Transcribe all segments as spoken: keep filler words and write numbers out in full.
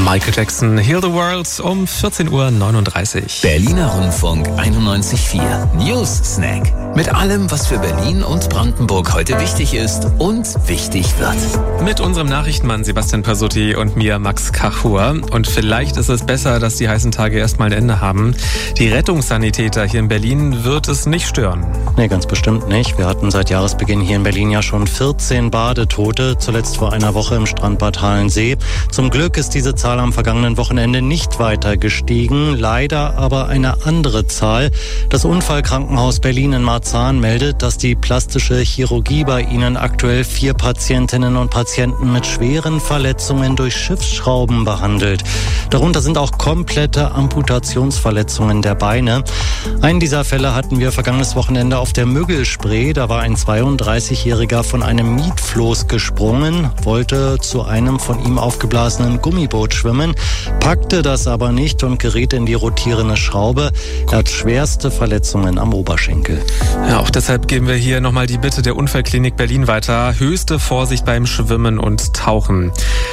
Michael Jackson, Heal the World um vierzehn Uhr neununddreißig. Berliner Rundfunk einundneunzig Komma vier News Snack. Mit allem, was für Berlin und Brandenburg heute wichtig ist und wichtig wird. Mit unserem Nachrichtenmann Sebastian Pasutti und mir Max Kachur. Und vielleicht ist es besser, dass die heißen Tage erstmal ein Ende haben. Die Rettungssanitäter hier in Berlin wird es nicht stören. Nee, ganz bestimmt nicht. Wir hatten seit Jahresbeginn hier in Berlin ja schon vierzehn Badetote, zuletzt vor einer Woche im Strandbad Halensee. Zum Glück ist diese Zahl am vergangenen Wochenende nicht weiter gestiegen, leider aber eine andere Zahl. Das Unfallkrankenhaus Berlin in Marzahn meldet, dass die plastische Chirurgie bei ihnen aktuell vier Patientinnen und Patienten mit schweren Verletzungen durch Schiffsschrauben behandelt. Darunter sind auch komplette Amputationsverletzungen der Beine. Einen dieser Fälle hatten wir vergangenes Wochenende auf der Müggelspree. Da war ein zweiunddreißigjähriger von einem Mietfloß gesprungen, wollte zu einem von ihm aufgeblasenen Gummiboot schwimmen, packte das aber nicht und geriet in die rotierende Schraube. Er hat schwerste Verletzungen am Oberschenkel. Ja, auch deshalb geben wir hier nochmal die Bitte der Unfallklinik Berlin weiter. Höchste Vorsicht beim Schwimmen und Tauchen.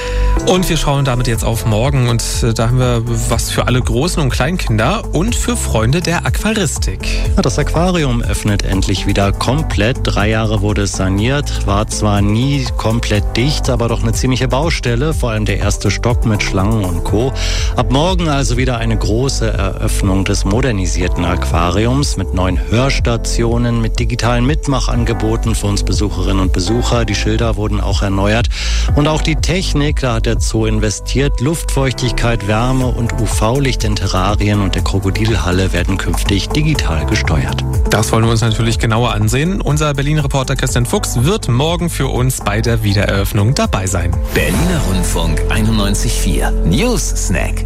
Und wir schauen damit jetzt auf morgen und da haben wir was für alle großen und kleinen Kinder und für Freunde der Aquaristik. Ja, das Aquarium öffnet endlich wieder komplett. Drei Jahre wurde es saniert, war zwar nie komplett dicht, aber doch eine ziemliche Baustelle, vor allem der erste Stock mit Schlangen und Co. Ab morgen also wieder eine große Eröffnung des modernisierten Aquariums mit neuen Hörstationen, mit digitalen Mitmachangeboten für uns Besucherinnen und Besucher. Die Schilder wurden auch erneuert und auch die Technik, da hat der Zoo investiert. Luftfeuchtigkeit, Wärme und U V-Licht in Terrarien und der Krokodilhalle werden künftig digital gesteuert. Das wollen wir uns natürlich genauer ansehen. Unser Berlin-Reporter Christian Fuchs wird morgen für uns bei der Wiedereröffnung dabei sein. Berliner Rundfunk einundneunzig Komma vier News Snack.